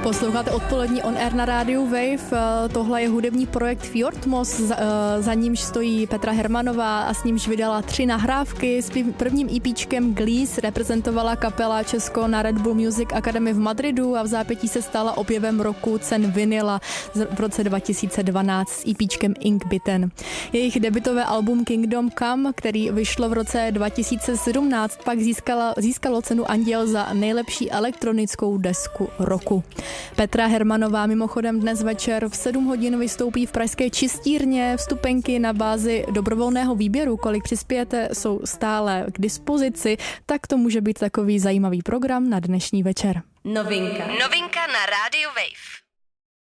Posloucháte odpolední On Air na rádiu Wave. Tohle je hudební projekt Fjordmost, za nímž stojí Petra Hermanová a s nímž vydala 3 nahrávky. S prvním EPčkem Glees reprezentovala kapela Česko na Red Bull Music Academy v Madridu a v zápětí se stala objevem roku cen Vinyla v roce 2012 s EPčkem Ink Bitten. Jejich debutové album Kingdom Come, který vyšlo v roce 2017, pak získalo cenu Anděl za nejlepší elektronickou desku roku. Petra Hermanová mimochodem dnes večer v 7 hodin vystoupí v pražské Čistírně. Vstupenky na bázi dobrovolného výběru, kolik přispějete, jsou stále k dispozici, tak to může být takový zajímavý program na dnešní večer. Novinka na rádiu Wave.